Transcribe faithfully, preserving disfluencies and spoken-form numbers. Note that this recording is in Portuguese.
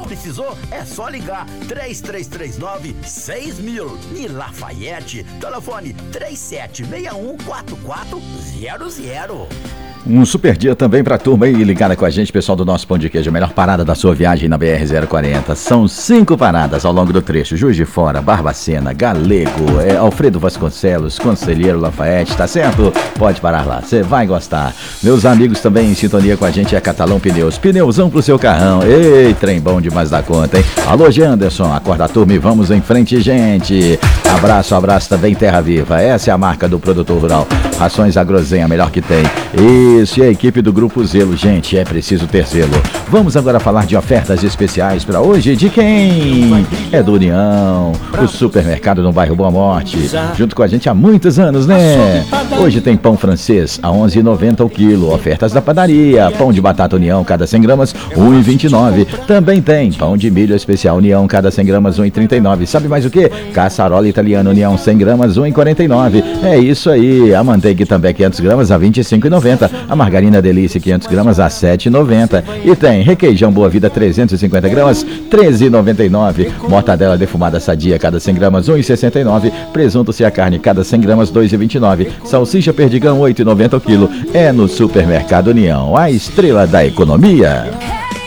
Precisou? É só ligar três três três nove seis mil. E Lafayette, telefone três sete seis um quatro quatro zero zero. Um super dia também pra turma aí ligada com a gente, pessoal do nosso Pão de Queijo. A melhor parada da sua viagem na B R zero quarenta. São cinco paradas ao longo do trecho. Juiz de Fora, Barbacena, Galego, é, Alfredo Vasconcelos, Conselheiro Lafayette, tá certo? Pode parar lá, você vai gostar. Meus amigos também em sintonia com a gente é Catalão Pneus. Pneuzão pro seu carrão. Ei, trem bom demais da conta, hein? Alô, Janderson, acorda a turma e vamos em frente, gente. Abraço, abraço também Terra Viva. Essa é a marca do produtor rural. Rações Agrozen, a melhor que tem. Isso, e a equipe do Grupo Zelo. Gente, é preciso ter zelo. Vamos agora falar de ofertas especiais para hoje. De quem? É do União, o supermercado no bairro Boa Morte. Junto com a gente há muitos anos, né? Hoje tem pão francês a onze reais e noventa centavos o quilo. Ofertas da padaria. Pão de batata União, cada cem gramas, um real e vinte e nove centavos. Também tem pão de milho especial União, cada cem gramas, um real e trinta e nove centavos. Sabe mais o que? Caçarola italiana União, cem gramas, um real e quarenta e nove centavos. É isso aí. A manteiga também quinhentas gramas a vinte e cinco reais e noventa centavos. A margarina Delícia quinhentas gramas a sete reais e noventa centavos. E tem requeijão Boa Vida trezentas e cinquenta gramas, treze reais e noventa e nove centavos. Mortadela defumada Sadia, cada cem gramas, um real e sessenta e nove centavos. Presunto Se a Carne, cada cem gramas, dois reais e vinte e nove centavos. Salsicha Perdigão, oito reais e noventa centavos o quilo. É no Supermercado União, a estrela da economia.